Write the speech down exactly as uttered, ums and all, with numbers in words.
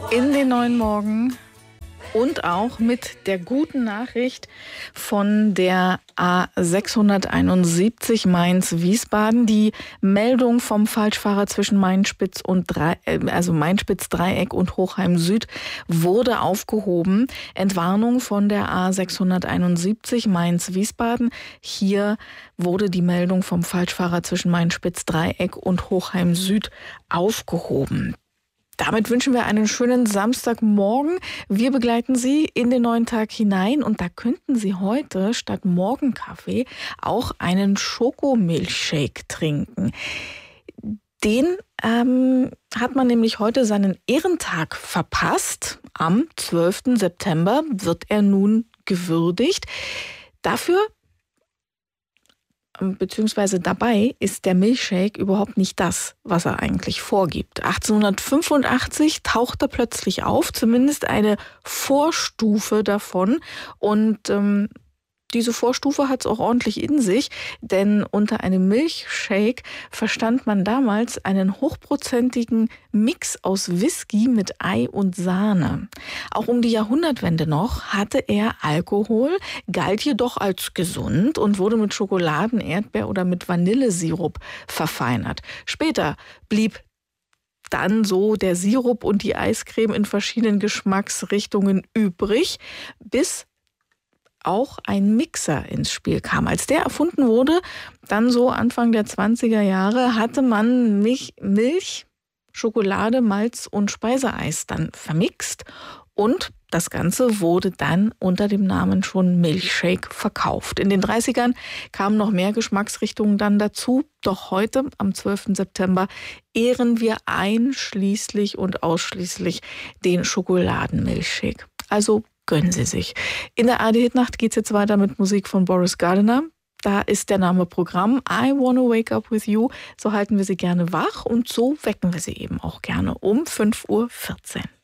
in den neuen Morgen und auch mit der guten Nachricht von der A sechshunderteinundsiebzig Mainz-Wiesbaden. Die Meldung vom Falschfahrer zwischen Mainspitz und Drei, also Mainspitz-Dreieck und Hochheim Süd wurde aufgehoben. Entwarnung von der A sechshunderteinundsiebzig Mainz-Wiesbaden. Hier wurde die Meldung vom Falschfahrer zwischen Mainspitz-Dreieck und Hochheim Süd aufgehoben. Damit wünschen wir einen schönen Samstagmorgen. Wir begleiten Sie in den neuen Tag hinein und da könnten Sie heute statt Morgenkaffee auch einen Schokomilchshake trinken. Den ähm, hat man nämlich heute seinen Ehrentag verpasst. Am zwölften September wird er nun gewürdigt. Dafür beziehungsweise dabei ist der Milchshake überhaupt nicht das, was er eigentlich vorgibt. achtzehnhundertfünfundachtzig taucht er plötzlich auf, zumindest eine Vorstufe davon. Und ähm, diese Vorstufe hat es auch ordentlich in sich, denn unter einem Milchshake verstand man damals einen hochprozentigen Mix aus Whisky mit Ei und Sahne. Auch um die Jahrhundertwende noch hatte er Alkohol, galt jedoch als gesund und wurde mit Schokoladen, Erdbeer oder mit Vanillesirup verfeinert. Später blieb dann so der Sirup und die Eiscreme in verschiedenen Geschmacksrichtungen übrig, bis auch ein Mixer ins Spiel kam. Als der erfunden wurde, dann so Anfang der zwanziger Jahre, hatte man Milch, Milch, Schokolade, Malz und Speiseeis dann vermixt und das Ganze wurde dann unter dem Namen schon Milchshake verkauft. In den dreißigern kamen noch mehr Geschmacksrichtungen dann dazu. Doch heute, am zwölften September, ehren wir einschließlich und ausschließlich den Schokoladenmilchshake. Also gönnen Sie sich. In der A R D-Hitnacht geht es jetzt weiter mit Musik von Boris Gardiner. Da ist der Name Programm I Wanna Wake Up With You. So halten wir Sie gerne wach und so wecken wir Sie eben auch gerne um fünf Uhr vierzehn.